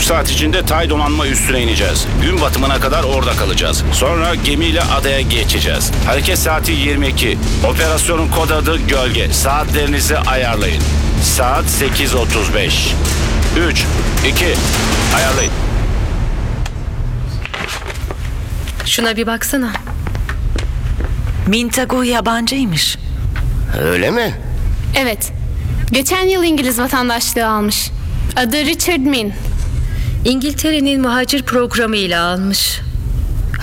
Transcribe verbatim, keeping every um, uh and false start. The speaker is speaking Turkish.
saat içinde Tay donanma üstüne ineceğiz. Gün batımına kadar orada kalacağız. Sonra gemiyle adaya geçeceğiz. Hareket saati yirmi iki. Operasyonun kod adı Gölge. Saatlerinizi ayarlayın. Saat sekiz otuz beş. üç, iki, ayarlayın. Şuna bir baksana. Mintago yabancıymış. Öyle mi? Evet. Geçen yıl İngiliz vatandaşlığı almış. Adı Richard Min. İngiltere'nin muhacir programı ile almış.